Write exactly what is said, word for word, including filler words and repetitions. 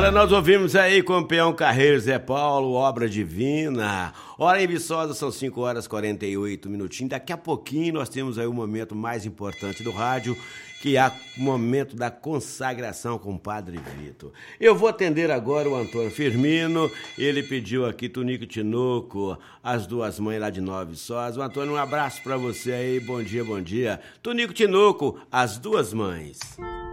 Olha, nós ouvimos aí com o peão Carreiro Zé Paulo, Obra Divina. Hora em Viçosa, são cinco horas e quarenta e oito minutinhos. Daqui a pouquinho nós temos aí o momento mais importante do rádio, que é o momento da consagração com o Padre Vitor. Eu vou atender agora o Antônio Firmino. Ele pediu aqui Tunico e Tinoco, as duas mães lá de Nova Viçosa. O Antônio, um abraço pra você aí. Bom dia, bom dia. Tunico e Tinoco, as duas mães.